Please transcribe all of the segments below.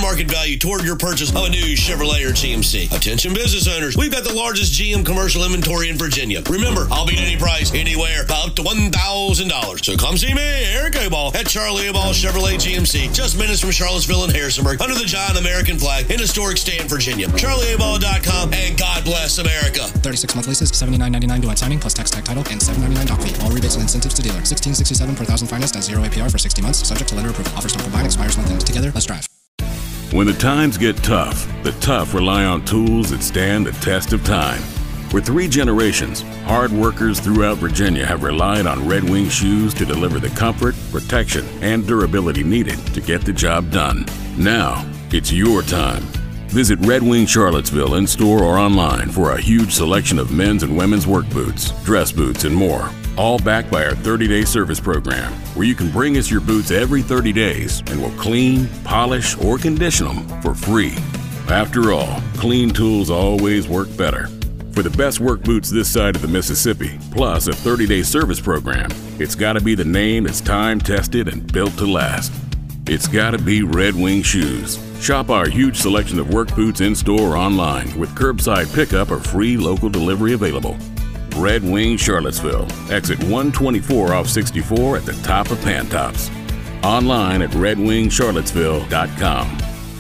market value toward your purchase of a new Chevrolet or GMC. Attention business owners, we've got the largest GM commercial inventory in Virginia. Remember, I'll beat any price, anywhere, up to $1,000. So come see me, Eric Aball, at Charlie Aball Chevrolet GMC, just minutes from Charlottesville and Harrisonburg, under the giant American flag in historic Stanton, Virginia. CharlieAball.com, and God bless America. 36-month leases, $79.99 due on signing, plus tax, tag, title, and $7.99 doc fee. All rebates and incentives to dealer. $16.67 per thousand financed at 0 APR for 60 months, subject to lender approval. Offers don't combine, expires month end. Together, let's drive. When the times get tough, the tough rely on tools that stand the test of time. For 3 generations, hard workers throughout Virginia have relied on Red Wing shoes to deliver the comfort, protection, and durability needed to get the job done. Now, it's your time. Visit Red Wing Charlottesville in store or online for a huge selection of men's and women's work boots, dress boots, and more. All backed by our 30-day service program, where you can bring us your boots every 30 days and we'll clean, polish, or condition them for free. After all, clean tools always work better. For the best work boots this side of the Mississippi, plus a 30-day service program, it's got to be the name that's time-tested and built to last. It's got to be Red Wing Shoes. Shop our huge selection of work boots in-store or online with curbside pickup or free local delivery available. Red Wing Charlottesville, exit 124 off 64 at the top of Pantops. Online at redwingcharlottesville.com.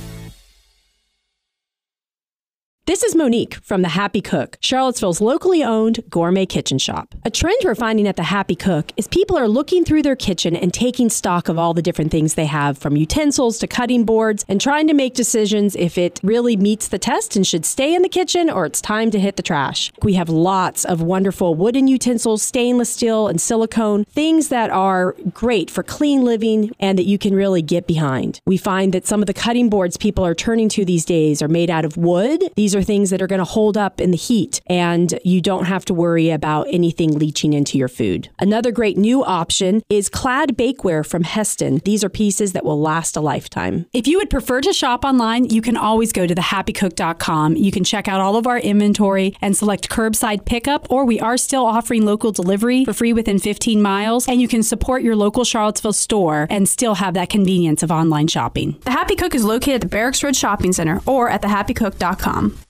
This is Monique from The Happy Cook, Charlottesville's locally owned gourmet kitchen shop. A trend we're finding at The Happy Cook is people are looking through their kitchen and taking stock of all the different things they have, from utensils to cutting boards, and trying to make decisions if it really meets the test and should stay in the kitchen or it's time to hit the trash. We have lots of wonderful wooden utensils, stainless steel, and silicone, things that are great for clean living and that you can really get behind. We find that some of the cutting boards people are turning to these days are made out of wood. These are things that are going to hold up in the heat, and you don't have to worry about anything leaching into your food. Another great new option is clad bakeware from Heston. These are pieces that will last a lifetime. If you would prefer to shop online, you can always go to thehappycook.com. You can check out all of our inventory and select curbside pickup, or we are still offering local delivery for free within 15 miles, and you can support your local Charlottesville store and still have that convenience of online shopping. The Happy Cook is located at the Barracks Road Shopping Center or at thehappycook.com.